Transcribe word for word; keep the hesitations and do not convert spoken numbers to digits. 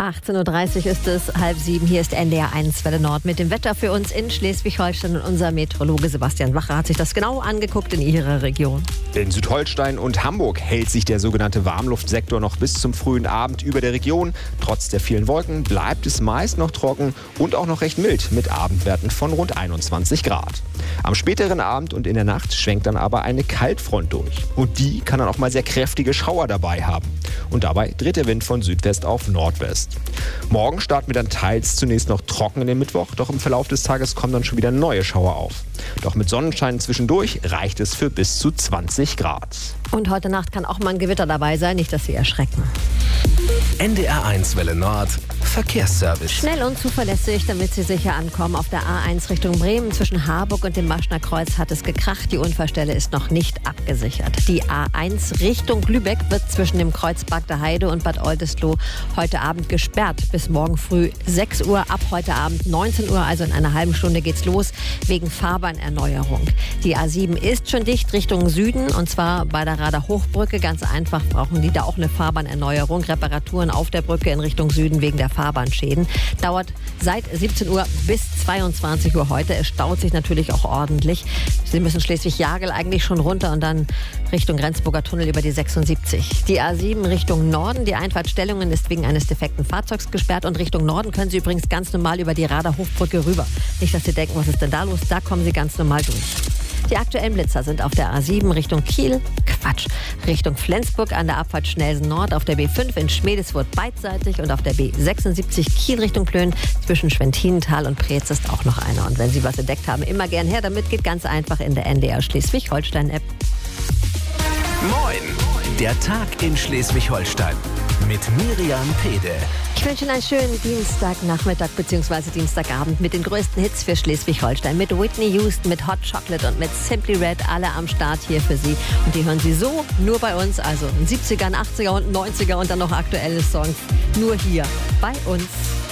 achtzehn Uhr dreißig ist es, halb sieben. Hier ist N D R eins Welle Nord mit dem Wetter für uns in Schleswig-Holstein. Und unser Meteorologe Sebastian Wacher hat sich das genau angeguckt in ihrer Region. In Südholstein und Hamburg hält sich der sogenannte Warmluftsektor noch bis zum frühen Abend über der Region. Trotz der vielen Wolken bleibt es meist noch trocken und auch noch recht mild mit Abendwerten von rund einundzwanzig Grad. Am späteren Abend und in der Nacht schwenkt dann aber eine Kaltfront durch. Und die kann dann auch mal sehr kräftige Schauer dabei haben. Und dabei dreht der Wind von Südwest auf Nordwest. Morgen starten wir dann teils zunächst noch trocken in den Mittwoch, doch im Verlauf des Tages kommen dann schon wieder neue Schauer auf. Doch mit Sonnenschein zwischendurch reicht es für bis zu zwanzig Grad. Und heute Nacht kann auch mal ein Gewitter dabei sein, nicht, dass Sie erschrecken. N D R eins Welle Nord Verkehrsservice. Schnell und zuverlässig, damit Sie sicher ankommen. Auf der A eins Richtung Bremen zwischen Harburg und dem Maschner Kreuz hat es gekracht. Die Unfallstelle ist noch nicht abgesichert. Die A eins Richtung Lübeck wird zwischen dem Kreuz Bagder Heide und Bad Oldesloe heute Abend gesperrt. Bis morgen früh sechs Uhr, ab heute Abend neunzehn Uhr, also in einer halben Stunde geht's los, wegen Fahrbahnerneuerung. Die A sieben ist schon dicht Richtung Süden, und zwar bei der Rader Hochbrücke. Ganz einfach brauchen die da auch eine Fahrbahnerneuerung. Reparaturen auf der Brücke in Richtung Süden wegen der Fahrbahnschäden. Dauert seit siebzehn Uhr bis zweiundzwanzig Uhr heute. Es staut sich natürlich auch ordentlich. Sie müssen Schleswig-Jagel eigentlich schon runter und dann Richtung Rendsburger Tunnel über die sechsundsiebzig. Die A sieben Richtung Norden. Die Einfahrt Stellungen ist wegen eines defekten Fahrzeugs gesperrt. Und Richtung Norden können Sie übrigens ganz normal über die Rader Hochbrücke rüber. Nicht, dass Sie denken, was ist denn da los? Da kommen Sie ganz normal durch. Die aktuellen Blitzer sind auf der A sieben Richtung Kiel, Quatsch, Richtung Flensburg an der Abfahrt Schnelsen Nord, auf der B fünf in Schmedeswurth beidseitig und auf der B sechsundsiebzig Kiel Richtung Plön zwischen Schwentinental und Preetz ist auch noch einer. Und wenn Sie was entdeckt haben, immer gern her damit, geht ganz einfach in der N D R Schleswig-Holstein-App. Moin, der Tag in Schleswig-Holstein mit Miriam Pede. Ich wünsche Ihnen einen schönen Dienstagnachmittag bzw. Dienstagabend mit den größten Hits für Schleswig-Holstein. Mit Whitney Houston, mit Hot Chocolate und mit Simply Red, alle am Start hier für Sie. Und die hören Sie so nur bei uns, also in siebziger, achtziger und neunziger und dann noch aktuelle Songs. Nur hier bei uns.